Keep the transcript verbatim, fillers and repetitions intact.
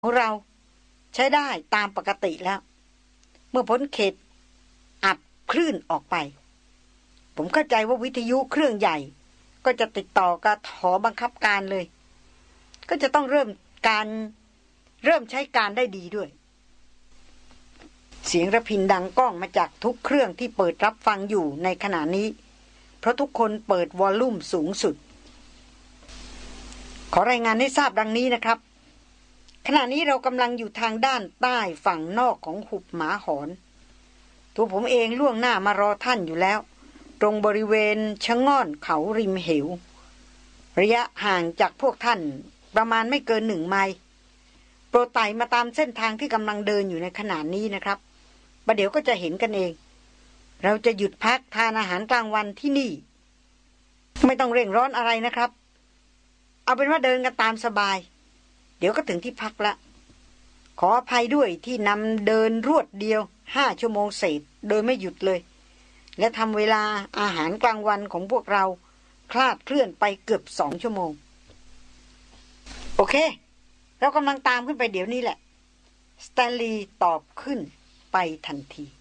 ของเราใช้ได้ตามปกติแล้วเมื่อพ้นเขตอับคลื่นออกไปผมเข้าใจว่าวิทยุเครื่องใหญ่ก็จะติดต่อกับหอบังคับการเลยก็จะต้องเริ่มการเริ่มใช้การได้ดีด้วยเสียงระพินดังก้องมาจากทุกเครื่องที่เปิดรับฟังอยู่ในขณะนี้เพราะทุกคนเปิดวอลลุ่มสูงสุดขอรายงานให้ทราบดังนี้นะครับขณะนี้เรากำลังอยู่ทางด้านใต้ฝั่งนอกของหุบหมาหอนตัวผมเองล่วงหน้ามารอท่านอยู่แล้วตรงบริเวณชะง่อนเขาริมเหวระยะห่างจากพวกท่านประมาณไม่เกินหนึ่งไมล์โปรดไต่มาตามเส้นทางที่กำลังเดินอยู่ในขณะนี้นะครับประเดี๋ยวก็จะเห็นกันเองเราจะหยุดพักทานอาหารกลางวันที่นี่ไม่ต้องเร่งร้อนอะไรนะครับเอาเป็นว่าเดินกันตามสบายเดี๋ยวก็ถึงที่พักละขออภัยด้วยที่นำเดินรวดเดียวห้าชั่วโมงเศษโดยไม่หยุดเลยและทำเวลาอาหารกลางวันของพวกเราคลาดเคลื่อนไปเกือบสองชั่วโมงโอเคเรากำลังตามขึ้นไปเดี๋ยวนี้แหละสแตนลีย์ตอบขึ้นไปทันที